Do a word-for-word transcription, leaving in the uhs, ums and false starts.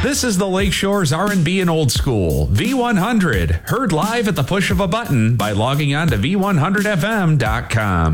This is the Lakeshore's R and B and Old School, V one hundred, heard live at the push of a button by logging on to V one hundred F M dot com.